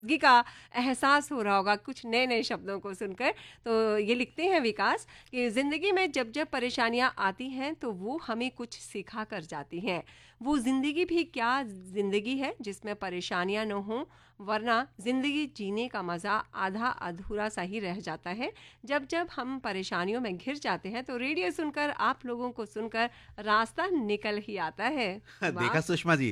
ज़िंदगी का एहसास हो रहा होगा कुछ नए-नए शब्दों को सुनकर। तो ये लिखते हैं विकास कि ज़िंदगी में जब-जब परेशानियाँ आती हैं तो वो हमें कुछ सिखा कर जाती हैं। वो ज़िंदगी भी क्या ज़िंदगी है जिसमें परेशानियाँ ना हों, वरना ज़िंदगी जीने का मज़ा आधा-अधूरा सा ही रह जाता है। जब-जब हम परेशानियों में घिर जाते हैं तो रेडियो सुनकर, आप लोगों को सुनकर रास्ता निकल ही आता है। वाह! देखा सुषमा जी,